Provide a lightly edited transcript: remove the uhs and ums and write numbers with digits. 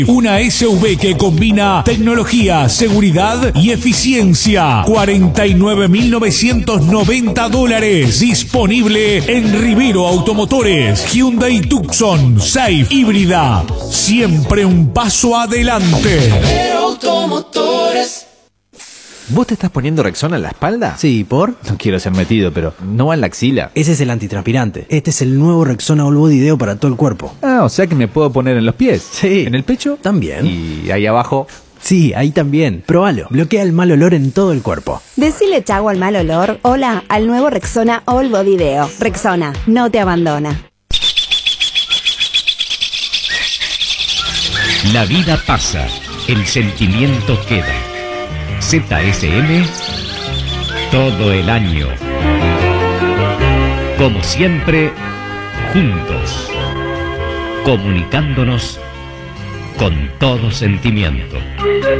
Una SUV que combina tecnología, seguridad y eficiencia. $49.990. Disponible en Rivero Automotores. Hyundai Tucson Safe híbrida. Siempre un paso adelante. Rivero Automotores. ¿Vos te estás poniendo Rexona en la espalda? Sí, ¿por? No quiero ser metido, pero ¿no va en la axila? Ese es el antitranspirante. Este es el nuevo Rexona All Body Deo para todo el cuerpo. Ah, o sea que me puedo poner en los pies. Sí. ¿En el pecho? También. ¿Y ahí abajo? Sí, ahí también. Próbalo. Bloquea el mal olor en todo el cuerpo. Decile chau al mal olor. Hola al nuevo Rexona All Body Deo. Rexona, no te abandona. La vida pasa, el sentimiento queda. ZSM, todo el año. Como siempre, juntos, comunicándonos con todo sentimiento.